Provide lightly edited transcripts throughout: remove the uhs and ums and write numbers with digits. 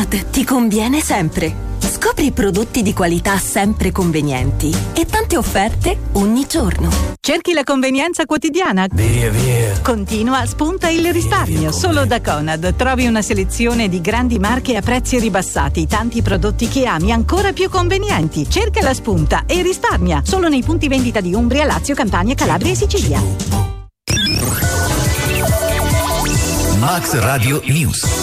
Conad ti conviene sempre. Scopri prodotti di qualità sempre convenienti e tante offerte ogni giorno. Cerchi la convenienza quotidiana? Via. Continua, spunta il risparmio. Solo da Conad trovi una selezione di grandi marche a prezzi ribassati, tanti prodotti che ami ancora più convenienti. Cerca la spunta e risparmia. Solo nei punti vendita di Umbria, Lazio, Campania, Calabria e Sicilia. Max Radio News.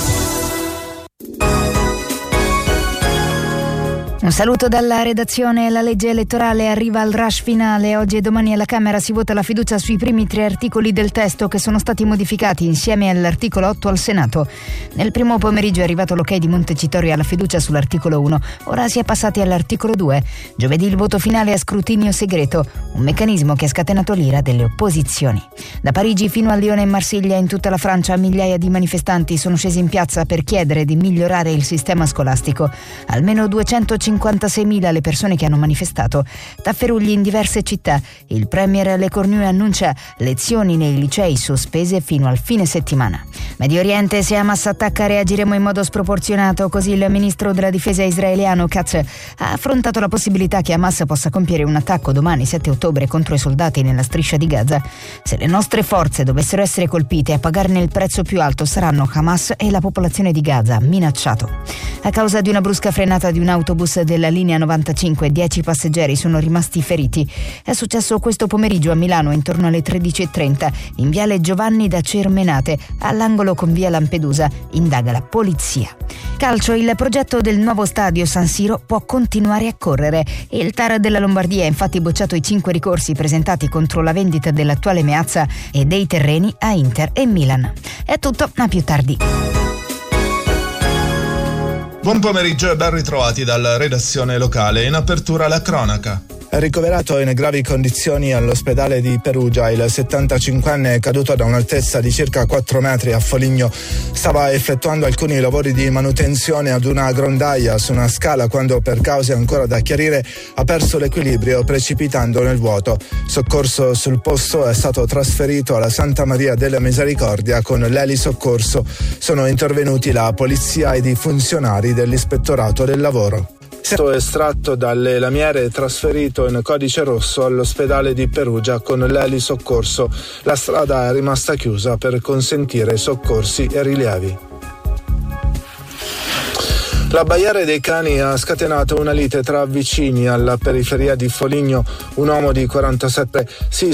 Un saluto dalla redazione. La legge elettorale arriva al rush finale. Oggi e domani alla Camera si vota la fiducia sui primi 3 articoli del testo che sono stati modificati insieme all'articolo 8 al Senato. Nel primo pomeriggio è arrivato l'ok di Montecitorio alla fiducia sull'articolo 1. Ora si è passati all'articolo 2. Giovedì il voto finale a scrutinio segreto, un meccanismo che ha scatenato l'ira delle opposizioni. Da Parigi fino a Lione e Marsiglia, in tutta la Francia, migliaia di manifestanti sono scesi in piazza per chiedere di migliorare il sistema scolastico. Almeno 256.000 le persone che hanno manifestato. Tafferugli in diverse città. Il premier Le Cornu annuncia lezioni nei licei sospese fino al fine settimana. Medio Oriente, se Hamas attacca reagiremo in modo sproporzionato, così il ministro della difesa israeliano Katz ha affrontato la possibilità che Hamas possa compiere un attacco domani 7 ottobre contro i soldati nella striscia di Gaza. Se le nostre forze dovessero essere colpite, a pagarne il prezzo più alto saranno Hamas e la popolazione di Gaza, minacciato. A causa di una brusca frenata di un autobus della linea 95, 10 passeggeri sono rimasti feriti. È successo questo pomeriggio a Milano intorno alle 13:30 in viale Giovanni da Cermenate, all'angolo con via Lampedusa. Indaga la polizia. Calcio, il progetto del nuovo stadio San Siro può continuare a correre. Il TAR della Lombardia ha infatti bocciato i 5 ricorsi presentati contro la vendita dell'attuale Meazza e dei terreni a Inter e Milan. È tutto, a più tardi. Buon pomeriggio e ben ritrovati dalla redazione locale. In apertura la cronaca. È ricoverato in gravi condizioni all'ospedale di Perugia. Il 75enne è caduto da un'altezza di circa 4 metri a Foligno. Stava effettuando alcuni lavori di manutenzione ad una grondaia su una scala quando, per cause ancora da chiarire, ha perso l'equilibrio precipitando nel vuoto. Soccorso sul posto, è stato trasferito alla Santa Maria della Misericordia con l'elisoccorso. Sono intervenuti la polizia ed i funzionari dell'Ispettorato del Lavoro. È stato estratto dalle lamiere e trasferito in codice rosso all'ospedale di Perugia con l'elisoccorso. La strada è rimasta chiusa per consentire soccorsi e rilievi. L'abbaiare dei cani ha scatenato una lite tra vicini alla periferia di Foligno. Un uomo di 47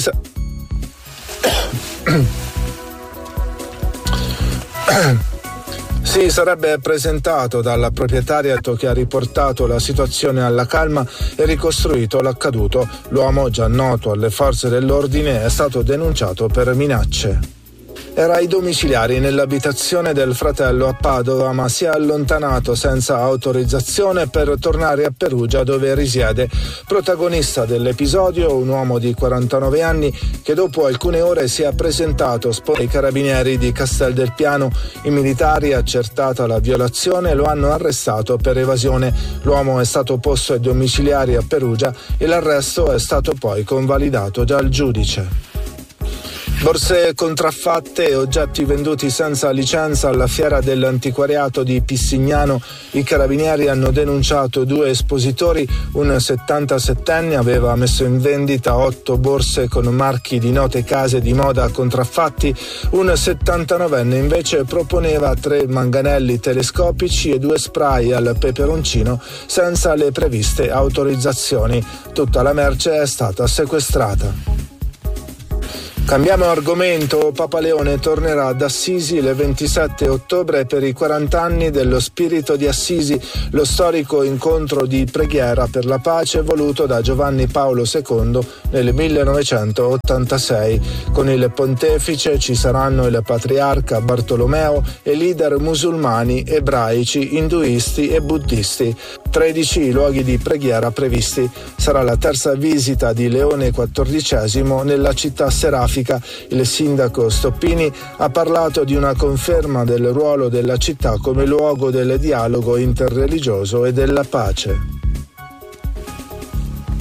si sarebbe presentato dalla proprietaria che ha riportato la situazione alla calma e ricostruito l'accaduto. L'uomo, già noto alle forze dell'ordine, è stato denunciato per minacce. Era ai domiciliari nell'abitazione del fratello a Padova, ma si è allontanato senza autorizzazione per tornare a Perugia, dove risiede. Protagonista dell'episodio, un uomo di 49 anni che dopo alcune ore si è presentato ai carabinieri di Castel del Piano. I militari, accertata la violazione, lo hanno arrestato per evasione. L'uomo è stato posto ai domiciliari a Perugia e l'arresto è stato poi convalidato dal giudice. Borse contraffatte e oggetti venduti senza licenza alla fiera dell'antiquariato di Pissignano. I carabinieri hanno denunciato 2 espositori. Un 77enne aveva messo in vendita 8 borse con marchi di note case di moda contraffatti. Un 79enne invece proponeva 3 manganelli telescopici e 2 spray al peperoncino senza le previste autorizzazioni. Tutta la merce è stata sequestrata. Cambiamo argomento. Papa Leone tornerà ad Assisi il 27 ottobre per i 40 anni dello Spirito di Assisi, lo storico incontro di preghiera per la pace voluto da Giovanni Paolo II nel 1986. Con il pontefice ci saranno il patriarca Bartolomeo e leader musulmani, ebraici, induisti e buddisti. 13 i luoghi di preghiera previsti. Sarà la terza visita di Leone XIV nella città serafica. Il sindaco Stoppini ha parlato di una conferma del ruolo della città come luogo del dialogo interreligioso e della pace.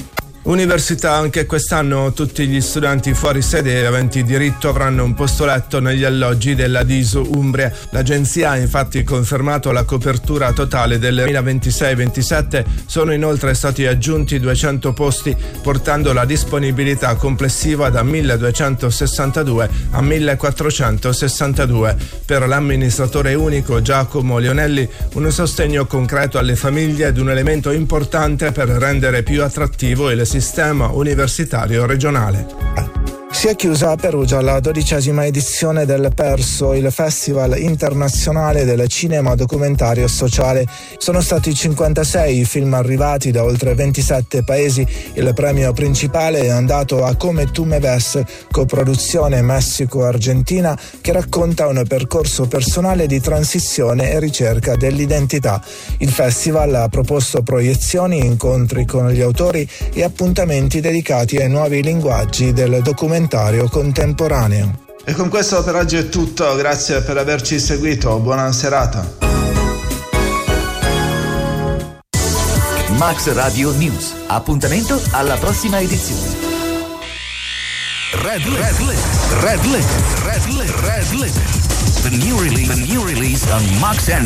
Università, anche quest'anno tutti gli studenti fuori sede aventi diritto avranno un posto letto negli alloggi della DISU Umbria. L'agenzia ha infatti confermato la copertura totale del 2026-27, sono inoltre stati aggiunti 200 posti, portando la disponibilità complessiva da 1262 a 1462. Per l'amministratore unico Giacomo Leonelli un sostegno concreto alle famiglie ed un elemento importante per rendere più attrattivo il sistema universitario regionale. Si è chiusa a Perugia la 12ª edizione del Perso, il Festival internazionale del cinema documentario sociale. Sono stati 56 i film arrivati da oltre 27 paesi. Il premio principale è andato a Come tu me ves, coproduzione Messico-Argentina, che racconta un percorso personale di transizione e ricerca dell'identità. Il festival ha proposto proiezioni, incontri con gli autori e appuntamenti dedicati ai nuovi linguaggi del documentario contemporaneo. E con questo per oggi è tutto, grazie per averci seguito, buona serata. Max Radio News, appuntamento alla prossima edizione. Red Lit. The new release on Max and